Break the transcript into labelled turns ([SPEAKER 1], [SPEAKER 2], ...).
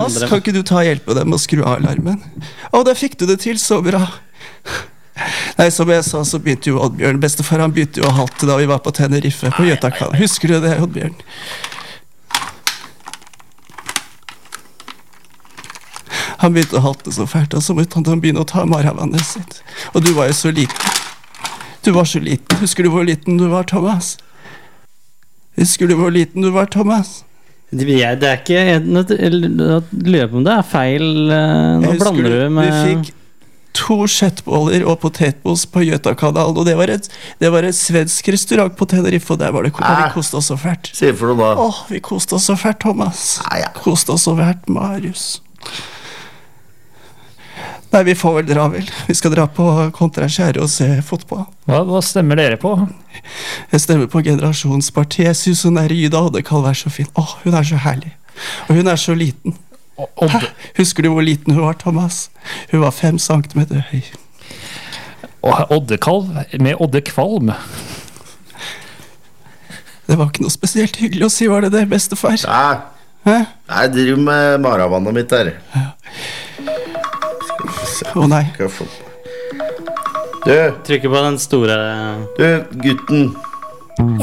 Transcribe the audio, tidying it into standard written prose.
[SPEAKER 1] Thomas, kan ikke du ta og hjelpe dem med å skru av alarmen? Å, da fikk du det til, så bra. Nei, som jeg sa, så begynte jo Oddbjørn. Bestefar, han begynte jo å halte da vi var på Tenerife, på Gjøtakalen. Husker du det, Oddbjørn? Han begynte å halte så fælt, og så måtte han begynne å ta maravannet sitt. Og du var jo så liten. Du var så liten. Husker du hvor liten du var, Thomas? Husker du hvor liten du var, Thomas?
[SPEAKER 2] Det er ikke jeg lurer på om det er feil. Nå blander du med
[SPEAKER 1] vi fikk 2 kjøttboller og potetmos på Gjøtakanalen, og det var et svensk restaurant på Tenerife, og der var det vi koste oss så fælt.
[SPEAKER 3] Se for noe da.
[SPEAKER 1] Vi koste oss så fælt, Thomas. Koste oss så fælt, Marius. Nei, vi får vel dra vel. Vi skal dra på Kontraskjæret og se fotball.
[SPEAKER 4] Hva stemmer dere på?
[SPEAKER 1] Jeg stemmer på Generasjonspartiet. Jeg synes hun der Ida Oddekald er så fin. Hun er så herlig. Og hun er så liten. Husker du hvor liten hun var, Thomas? Hun var 5 centimeter høy.
[SPEAKER 4] Oddekalv med oddekvalm.
[SPEAKER 1] Det var ikke noe spesielt hyggelig å si, var det det, bestefar?
[SPEAKER 3] Nei, jeg driver med maravannet mitt her.
[SPEAKER 1] Nei.
[SPEAKER 3] Du,
[SPEAKER 2] trykker på den store.
[SPEAKER 3] Du, gutten.